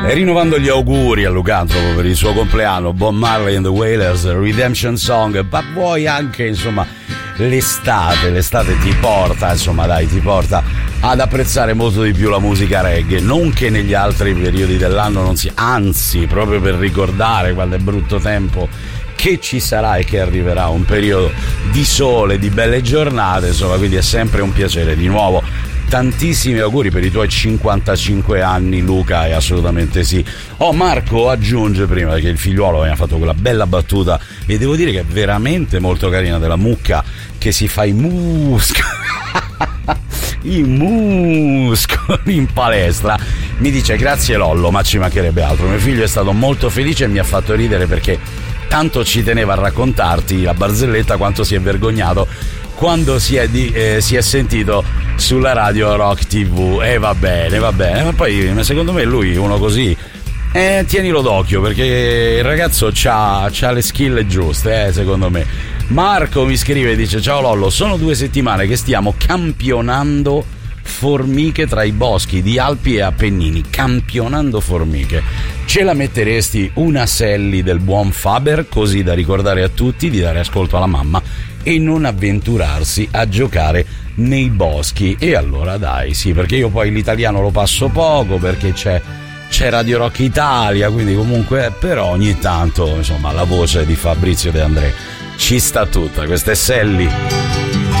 E rinnovando gli auguri a Lucantropo per il suo compleanno, Bob Marley and the Wailers, Redemption Song, ma vuoi anche, insomma, l'estate ti porta, insomma, dai, ti porta ad apprezzare molto di più la musica reggae, non che negli altri periodi dell'anno non sia, anzi, proprio per ricordare quando è brutto tempo che ci sarà e che arriverà un periodo di sole, di belle giornate, insomma, quindi è sempre un piacere. Di nuovo tantissimi auguri per i tuoi 55 anni, Luca, e assolutamente sì. Marco aggiunge prima che il figliuolo mi ha fatto quella bella battuta, e devo dire che è veramente molto carina, della mucca che si fa i muscoli in palestra. Mi dice: grazie Lollo, ma ci mancherebbe altro, mio figlio è stato molto felice e mi ha fatto ridere perché tanto ci teneva a raccontarti la barzelletta quanto si è vergognato quando si è sentito sulla radio Rock TV. E va bene, ma poi secondo me lui, uno così, tienilo d'occhio, perché il ragazzo c'ha le skill giuste, secondo me. Marco mi scrive e dice: ciao Lollo, sono 2 settimane che stiamo campionando formiche tra i boschi di Alpi e Appennini. Campionando formiche. Ce la metteresti una Sally del buon Faber, così da ricordare a tutti di dare ascolto alla mamma e non avventurarsi a giocare nei boschi? E allora dai, sì, perché io poi l'italiano lo passo poco, perché c'è Radio Rock Italia, quindi comunque, però ogni tanto, insomma, la voce di Fabrizio De André ci sta tutta. Questa è Sally.